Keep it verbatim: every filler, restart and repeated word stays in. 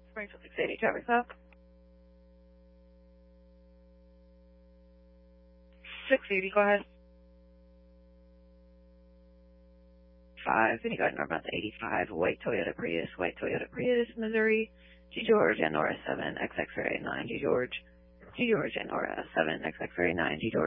Springfield six eighty traffic stop. six eighty, go ahead. five, and you got northbound eighty-five, white Toyota Prius, white Toyota Prius, Missouri, G George, and Nora seven, X X-ray nine, G George, G George, and Nora seven, X X-ray nine, G George.